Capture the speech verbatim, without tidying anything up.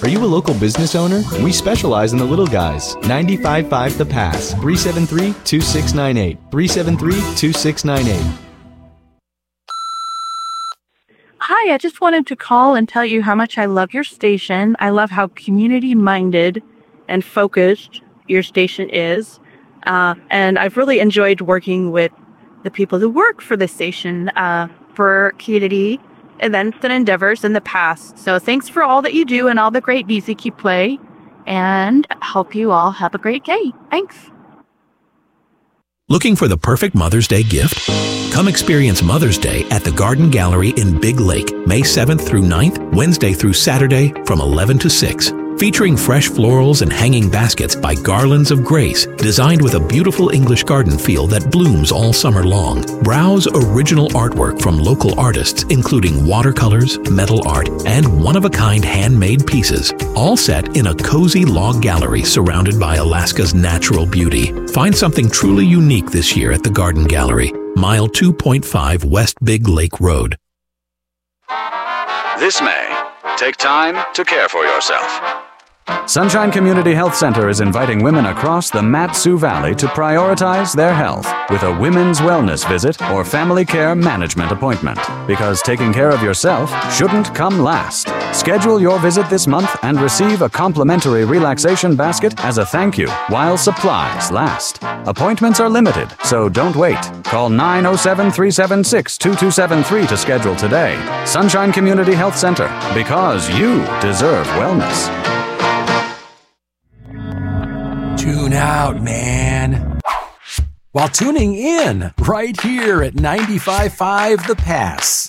Are you a local business owner? We specialize in the little guys. ninety-five point five The Pass. three seven three, two six nine eight. three seven three, two six nine eight. Hi, I just wanted to call and tell you how much I love your station. I love how community-minded and focused your station is. Uh, and I've really enjoyed working with the people who work for the station uh, for community events and endeavors in the past. So thanks for all that you do and all the great music you play. And hope you all have a great day. Thanks. Looking for the perfect Mother's Day gift? Come experience Mother's Day at the Garden Gallery in Big Lake, May seventh through ninth, Wednesday through Saturday from eleven to six. Featuring fresh florals and hanging baskets by Garlands of Grace, designed with a beautiful English garden feel that blooms all summer long. Browse original artwork from local artists, including watercolors, metal art, and one-of-a-kind handmade pieces, all set in a cozy log gallery surrounded by Alaska's natural beauty. Find something truly unique this year at the Garden Gallery, mile two point five West Big Lake Road. This May, take time to care for yourself. Sunshine Community Health Center is inviting women across the Mat-Su Valley to prioritize their health with a women's wellness visit or family care management appointment. Because taking care of yourself shouldn't come last. Schedule your visit this month and receive a complimentary relaxation basket as a thank you while supplies last. Appointments are limited, so don't wait. Call nine oh seven, three seven six, two two seven three to schedule today. Sunshine Community Health Center, because you deserve wellness. Tune out, man. While tuning in right here at ninety-five point five The Pass.